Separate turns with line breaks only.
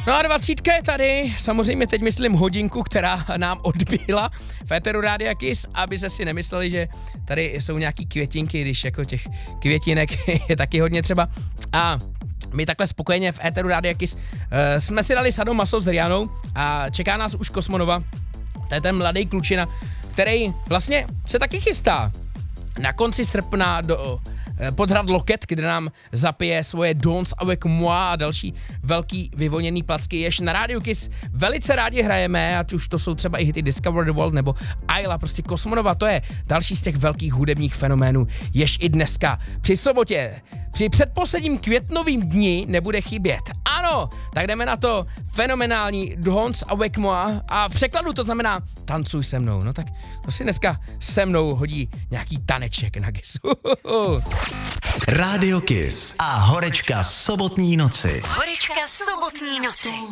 No a 20 je tady, samozřejmě teď myslím hodinku, která nám odbila v éteru Rádia Kiss, aby se si nemysleli, že tady jsou nějaký květinky, když jako těch květinek je taky hodně třeba. A my takhle spokojeně v éteru Rádia Kiss jsme si dali sadomaso s Rianou a čeká nás už Kosmonova. To je ten mladý klučina, který vlastně se taky chystá na konci srpna do Podhrad Loket, kde nám zapije svoje Dons avec moi a další velký vyvoněný placky, jež na Rádiu Kiss velice rádi hrajeme, ať už to jsou třeba i hity Discover the World nebo Ayla, prostě Kosmonova, to je další z těch velkých hudebních fenoménů, jež i dneska při sobotě, při předposledním květnovým dni nebude chybět. Ano, tak jdeme na to, fenomenální Dons avec moi a v překladu to znamená tancuj se mnou, no tak to si dneska se mnou hodí nějaký taneček na Kissu.
Rádio Kiss a horečka sobotní noci.
Horečka sobotní noci.